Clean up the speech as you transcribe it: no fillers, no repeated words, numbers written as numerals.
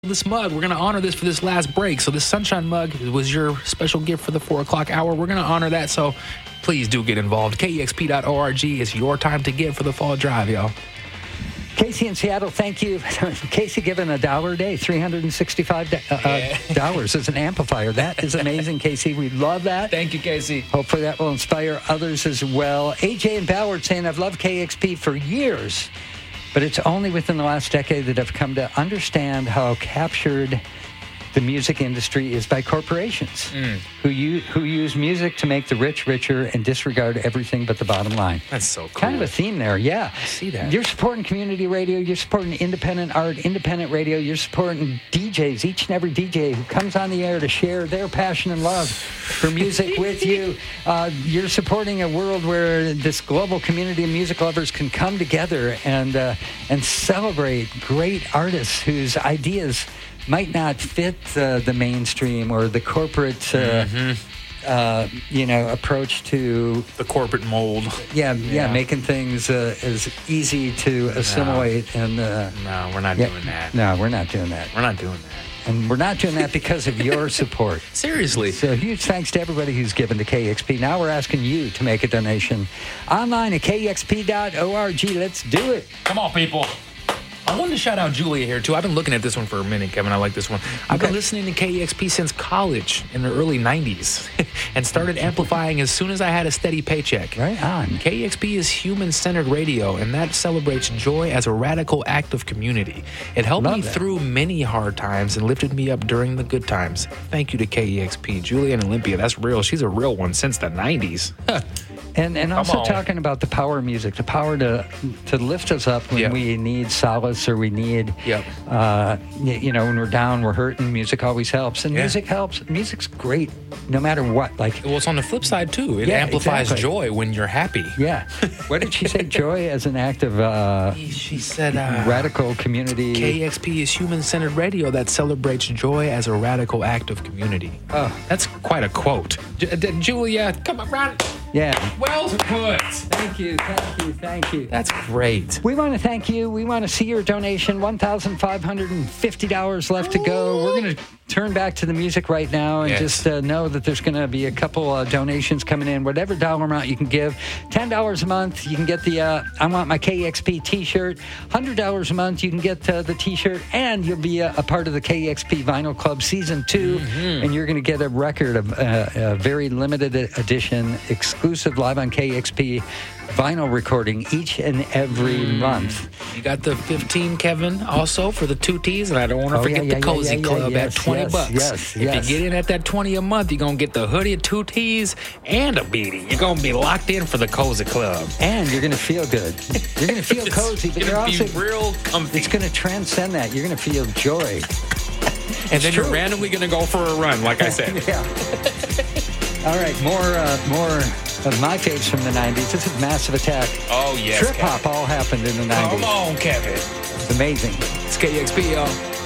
this mug. We're going to honor this for this last break. So this Sunshine mug was your special gift for the 4 o'clock hour. We're going to honor that. So please do get involved. KEXP.org is your time to give for the fall drive, y'all. Casey in Seattle, thank you. Casey giving $1 a day, $365 as an amplifier. That is amazing, Casey. We love that. Thank you, Casey. Hopefully that will inspire others as well. AJ and Ballard saying, I've loved KXP for years, but it's only within the last decade that I've come to understand how captured the music industry is by corporations who use music to make the rich richer and disregard everything but the bottom line. That's so cool. Kind of a theme there, yeah. I see that. You're supporting community radio. You're supporting independent art, independent radio. You're supporting DJs, each and every DJ who comes on the air to share their passion and love for music with you. You're supporting a world where this global community of music lovers can come together and celebrate great artists whose ideas might not fit the mainstream or the corporate, approach to the corporate mold. Yeah, making things as easy to assimilate. No, we're not doing that. No, we're not doing that. We're not doing that. And we're not doing that because of your support. Seriously. So huge thanks to everybody who's given to KXP. Now we're asking you to make a donation online at kexp.org. Let's do it. Come on, people. I wanted to shout out Julia here, too. I've been looking at this one for a minute, Kevin. I like this one. I've been listening to KEXP since college in the early 90s and started amplifying as soon as I had a steady paycheck. Right on. KEXP is human-centered radio, and that celebrates joy as a radical act of community. It helped me through many hard times and lifted me up during the good times. Thank you to KEXP. Julia and Olympia, that's real. She's a real one since the 90s. And also talking about the power of music, the power to lift us up when we need solace or we need, when we're down, we're hurting, music always helps. And music helps. Music's great no matter what. Well, it's on the flip side, too. It amplifies joy when you're happy. Yeah. What did she say? Joy as an act of... she said... radical community. KEXP is human-centered radio that celebrates joy as a radical act of community. Oh, that's quite a quote. Julia, come on. Yeah. Well put. Thank you. That's great. We want to thank you. We want to see your donation. $1,550 left to go. We're going to turn back to the music right now and just know that there's going to be a couple donations coming in. Whatever dollar amount you can give. $10 a month, you can get the I Want My KEXP t-shirt. $100 a month, you can get the t-shirt, and you'll be a part of the KEXP Vinyl Club Season 2, and you're going to get a record of a very limited edition, exclusive live on KEXP vinyl recording each and every month. You got the 15, Kevin, also for the 2 Ts, and I don't want to forget the Cozy Club at $20. Yes. If you get in at that 20 a month, you're going to get the hoodie, 2 Ts, and a beanie. You're going to be locked in for the Cozy Club. And you're going to feel good. You're going to feel cozy, but you're also real comfy. It's going to transcend that. You're going to feel joy. And then you're randomly going to go for a run, like I said. All right, more of my faves from the 90s. This is Massive Attack. Oh, yes, Trip hop all happened in the 90s. Come on, Kevin. It's amazing. It's KEXP, y'all.